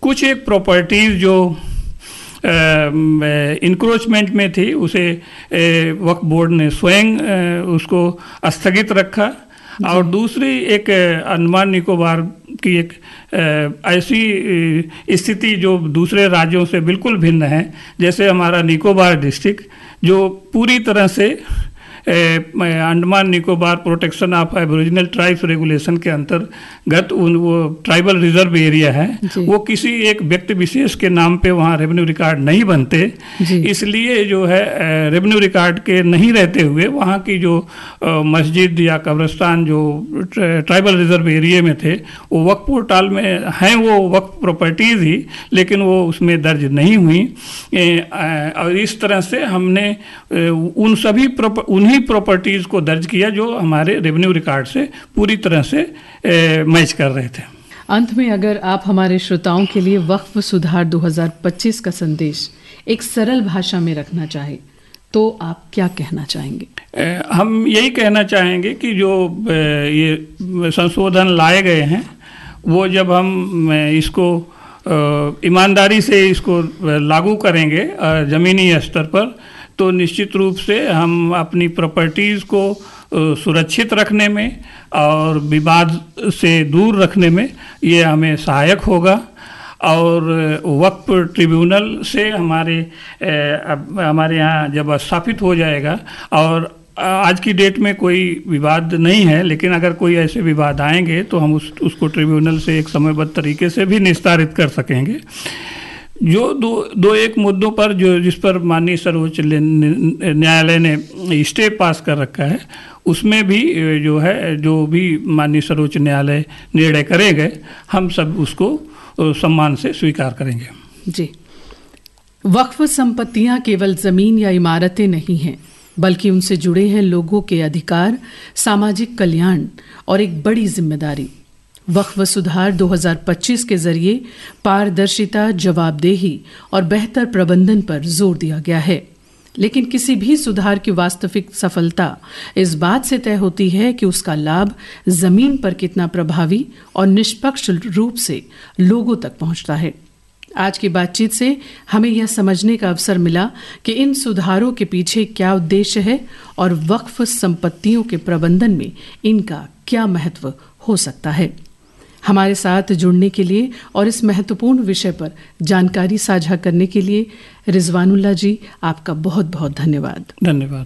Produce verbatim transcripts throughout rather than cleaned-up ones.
कुछ एक प्रॉपर्टीज़ जो इंक्रोचमेंट में थी उसे वक्फ बोर्ड ने स्वयं उसको स्थगित रखा, और दूसरी एक अंडमान निकोबार की एक ऐसी स्थिति जो दूसरे राज्यों से बिल्कुल भिन्न है, जैसे हमारा निकोबार डिस्ट्रिक्ट जो पूरी तरह से Andaman Nicobar protection of aboriginal tribes regulation के अंतर्गत उन वो ट्राइबल रिजर्व एरिया है, वो किसी एक व्यक्ति विशेष के नाम पे वहाँ रेवेन्यू रिकॉर्ड नहीं बनते, इसलिए जो है रेवेन्यू रिकॉर्ड के नहीं रहते हुए वहाँ की जो मस्जिद या कब्रिस्तान जो ट्राइबल रिजर्व एरिया में थे वो वक्फ पोर्टल में हैं, वो वक्फ प्रॉपर्टीज़ ही, लेकिन वो उसमें दर्ज नहीं हुई। और इस तरह से हमने उन सभी उन्हीं प्रॉपर्टीज को दर्ज किया जो हमारे रेवेन्यू रिकॉर्ड से पूरी तरह से ए, मैच कर रहे थे। अंत में अगर आप हमारे श्रोताओं के लिए वक्फ सुधार दो हज़ार पच्चीस का संदेश एक सरल भाषा में रखना चाहे तो आप क्या कहना चाहेंगे? ए, हम यही कहना चाहेंगे कि जो ए, ये संशोधन लाए गए हैं वो जब हम इसको ईमानदारी से इसको लागू करेंगे ज़मीनी स्तर पर, तो निश्चित रूप से हम अपनी प्रॉपर्टीज़ को सुरक्षित रखने में और विवाद से दूर रखने में ये हमें सहायक होगा। और वक्फ ट्रिब्यूनल से हमारे हमारे यहाँ जब स्थापित हो जाएगा, और आज की डेट में कोई विवाद नहीं है, लेकिन अगर कोई ऐसे विवाद आएंगे तो हम उस उसको ट्रिब्यूनल से एक समयबद्ध तरीके से भी निस्तारित कर सकेंगे। जो दो दो एक मुद्दों पर जो जिस पर माननीय सर्वोच्च न्यायालय ने स्टे पास कर रखा है, उसमें भी जो है जो भी माननीय सर्वोच्च न्यायालय निर्णय करेंगे हम सब उसको सम्मान से स्वीकार करेंगे। जी, वक्फ संपत्तियां केवल जमीन या इमारतें नहीं हैं, बल्कि उनसे जुड़े हैं लोगों के अधिकार, सामाजिक कल्याण और एक बड़ी जिम्मेदारी। वक्फ सुधार दो हज़ार पच्चीस के जरिए पारदर्शिता, जवाबदेही और बेहतर प्रबंधन पर जोर दिया गया है। लेकिन किसी भी सुधार की वास्तविक सफलता इस बात से तय होती है कि उसका लाभ जमीन पर कितना प्रभावी और निष्पक्ष रूप से लोगों तक पहुंचता है। आज की बातचीत से हमें यह समझने का अवसर मिला कि इन सुधारों के पीछे क्या उद्देश्य है और वक्फ संपत्तियों के प्रबंधन में इनका क्या महत्व हो सकता है। हमारे साथ जुड़ने के लिए और इस महत्वपूर्ण विषय पर जानकारी साझा करने के लिए रिजवानुल्लाह जी, आपका बहुत बहुत धन्यवाद। धन्यवाद।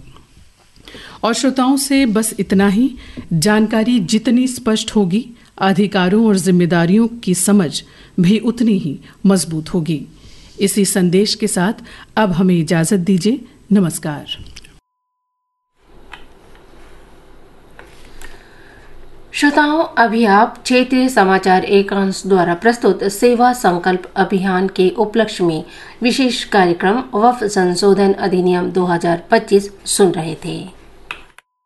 और श्रोताओं से बस इतना ही। जानकारी जितनी स्पष्ट होगी, अधिकारों और जिम्मेदारियों की समझ भी उतनी ही मजबूत होगी। इसी संदेश के साथ अब हमें इजाजत दीजिए। नमस्कार। श्रोताओं, अभी आप क्षेत्रीय समाचार एकांश द्वारा प्रस्तुत सेवा संकल्प अभियान के उपलक्ष्य में विशेष कार्यक्रम वक्फ संशोधन अधिनियम दो हज़ार पच्चीस सुन रहे थे।